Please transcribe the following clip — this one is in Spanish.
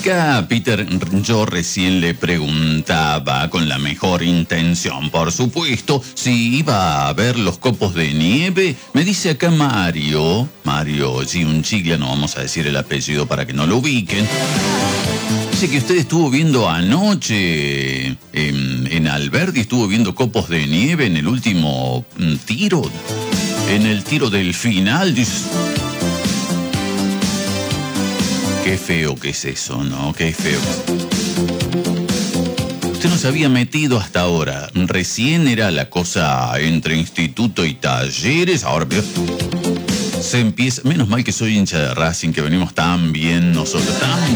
Acá, Peter, yo recién le preguntaba, con la mejor intención, por supuesto, si iba a ver los copos de nieve. Me dice acá Mario Giunchiglia, no vamos a decir el apellido para que no lo ubiquen. Dice que usted estuvo viendo anoche en Alberdi, estuvo viendo copos de nieve en el último tiro, en el tiro del final. Dice, qué feo que es eso, ¿no? Qué feo. Usted no se había metido hasta ahora. Recién era la cosa entre instituto y talleres. Ahora se empieza. Menos mal que soy hincha de Racing, que venimos tan bien nosotros, tan bien.